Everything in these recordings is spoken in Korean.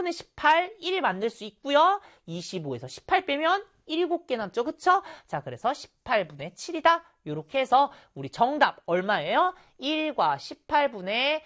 18분의 18, 1 만들 수 있고요. 25에서 18 빼면 7개 남죠. 그쵸? 자, 그래서 18분의 7이다. 이렇게 해서 우리 정답 얼마예요? 1과 18분의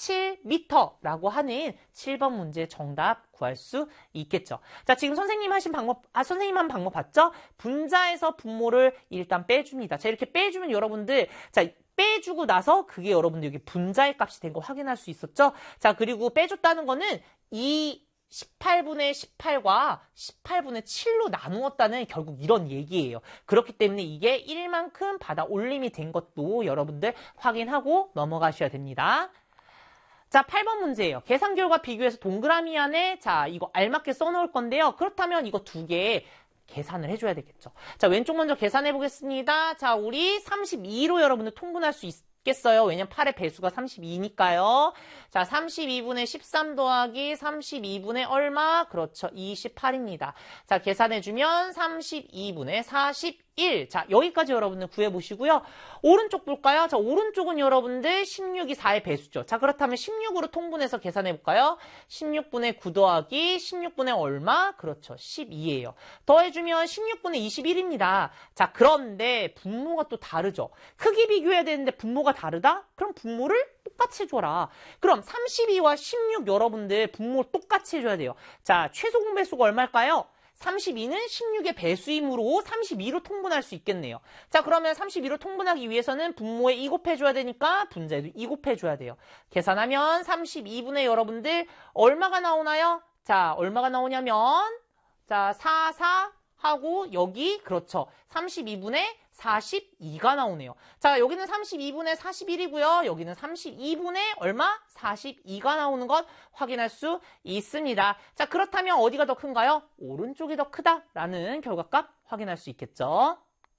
7m라고 하는 7번 문제 정답 구할 수 있겠죠. 자, 지금 선생님 한 방법 봤죠? 분자에서 분모를 일단 빼줍니다. 자, 이렇게 빼주면 여러분들, 자, 빼주고 나서 그게 여러분들 여기 분자의 값이 된 거 확인할 수 있었죠? 자, 그리고 빼줬다는 거는 이 18분의 18과 18분의 7로 나누었다는 결국 이런 얘기예요. 그렇기 때문에 이게 1만큼 받아 올림이 된 것도 여러분들 확인하고 넘어가셔야 됩니다. 자, 8번 문제예요. 계산 결과 비교해서 동그라미 안에 자, 이거 알맞게 써놓을 건데요. 그렇다면 이거 두 개 계산을 해줘야 되겠죠. 자, 왼쪽 먼저 계산해 보겠습니다. 자, 우리 32로 여러분들 통분할 수 있겠어요. 왜냐면 8의 배수가 32니까요. 자, 32분의 13 더하기 32분의 얼마? 그렇죠. 28입니다. 자, 계산해주면 32분의 41. 자, 여기까지 여러분들 구해보시고요. 오른쪽 볼까요? 자, 오른쪽은 여러분들 16이 4의 배수죠. 자, 그렇다면 16으로 통분해서 계산해볼까요? 16분의 9 더하기 16분의 얼마? 그렇죠. 12예요. 더해주면 16분의 21입니다. 자, 그런데 분모가 또 다르죠. 크기 비교해야 되는데 분모가 다르다? 그럼 분모를 똑같이 해줘라. 그럼 32와 16 여러분들 분모 똑같이 해줘야 돼요. 자, 최소 공배수가 얼마일까요? 32는 16의 배수이므로 32로 통분할 수 있겠네요. 자, 그러면 32로 통분하기 위해서는 분모에 2 곱해줘야 되니까 분자에도 2 곱해줘야 돼요. 계산하면 32분의 여러분들 얼마가 나오나요? 자, 얼마가 나오냐면 자, 4, 4 하고 여기 그렇죠. 32분의 42가 나오네요. 자, 여기는 32분의 41이고요. 여기는 32분의 얼마? 42가 나오는 것 확인할 수 있습니다. 자, 그렇다면 어디가 더 큰가요? 오른쪽이 더 크다라는 결과값 확인할 수 있겠죠.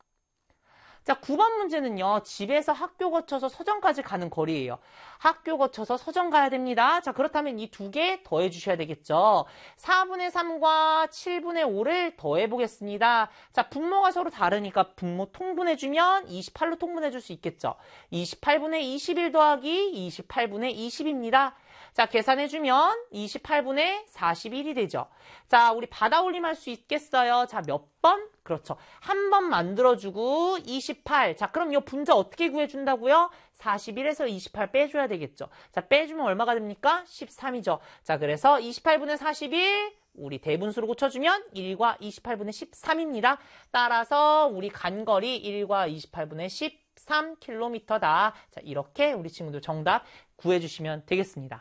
자, 9번 문제는요. 집에서 학교 거쳐서 서점까지 가는 거리예요. 학교 거쳐서 서점 가야 됩니다. 자, 그렇다면 이 두 개 더해 주셔야 되겠죠. 4분의 3과 7분의 5를 더해 보겠습니다. 자, 분모가 서로 다르니까 분모 통분해 주면 28로 통분해 줄 수 있겠죠. 28분의 21 더하기 28분의 20입니다. 자, 계산해주면 28분의 41이 되죠. 자, 우리 받아 올림할 수 있겠어요? 자, 몇 번? 그렇죠. 한 번 만들어주고 28. 자, 그럼 이 분자 어떻게 구해준다고요? 41에서 28 빼줘야 되겠죠. 자, 빼주면 얼마가 됩니까? 13이죠. 자, 그래서 28분의 41, 우리 대분수로 고쳐주면 1과 28분의 13입니다. 따라서 우리 간거리 1과 28분의 13km다. 자, 이렇게 우리 친구들 정답 구해주시면 되겠습니다.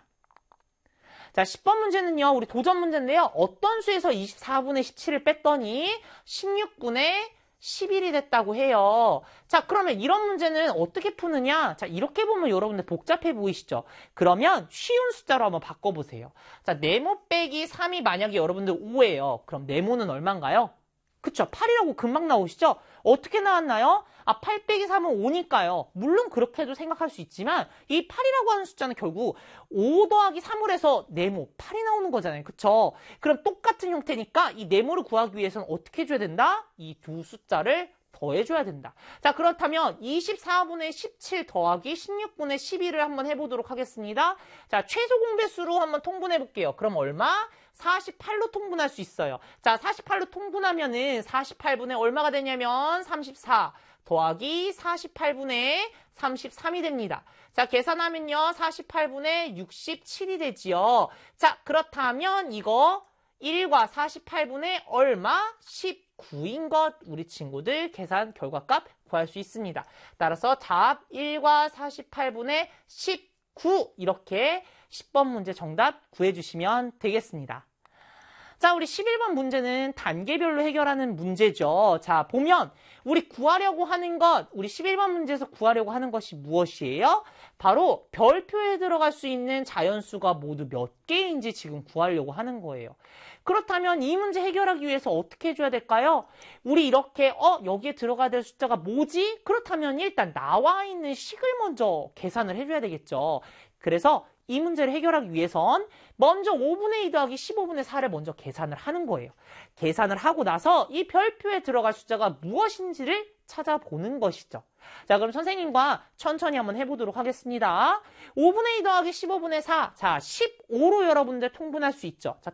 자, 10번 문제는요, 우리 도전 문제인데요. 어떤 수에서 24분의 17을 뺐더니 16분의 11이 됐다고 해요. 자, 그러면 이런 문제는 어떻게 푸느냐? 자, 이렇게 보면 여러분들 복잡해 보이시죠? 그러면 쉬운 숫자로 한번 바꿔보세요. 자, 네모 빼기 3이 만약에 여러분들 5예요. 그럼 네모는 얼마인가요? 그쵸? 8이라고 금방 나오시죠? 어떻게 나왔나요? 아, 8 빼기 3은 5니까요. 물론 그렇게도 생각할 수 있지만 이 8이라고 하는 숫자는 결국 5 더하기 3을 해서 네모, 8이 나오는 거잖아요. 그쵸? 그럼 똑같은 형태니까 이 네모를 구하기 위해서는 어떻게 해줘야 된다? 이 두 숫자를 더해줘야 된다. 자, 그렇다면 24분의 17 더하기 16분의 11을 한번 해보도록 하겠습니다. 자, 최소 공배수로 한번 통분해볼게요. 그럼 얼마? 48로 통분할 수 있어요. 자, 48로 통분하면은 48분의 얼마가 되냐면 34 더하기 48분의 33이 됩니다. 자, 계산하면요. 48분의 67이 되지요. 자, 그렇다면 이거 1과 48분의 얼마? 19인 것 우리 친구들 계산 결과값 구할 수 있습니다. 따라서 답 1과 48분의 19 이렇게 10번 문제 정답 구해주시면 되겠습니다. 자, 우리 11번 문제는 단계별로 해결하는 문제죠. 자, 보면 우리 구하려고 하는 것, 우리 11번 문제에서 구하려고 하는 것이 무엇이에요? 바로 별표에 들어갈 수 있는 자연수가 모두 몇 개인지 지금 구하려고 하는 거예요. 그렇다면 이 문제 해결하기 위해서 어떻게 해줘야 될까요? 우리 이렇게 여기에 들어가야 될 숫자가 뭐지? 그렇다면 일단 나와 있는 식을 먼저 계산을 해줘야 되겠죠. 그래서 이 문제를 해결하기 위해선 먼저 5분의 2 더하기 15분의 4를 먼저 계산을 하는 거예요. 계산을 하고 나서 이 별표에 들어갈 숫자가 무엇인지를 찾아보는 것이죠. 자, 그럼 선생님과 천천히 한번 해보도록 하겠습니다. 5분의 2 더하기 15분의 4. 자, 15로 여러분들 통분할 수 있죠. 자,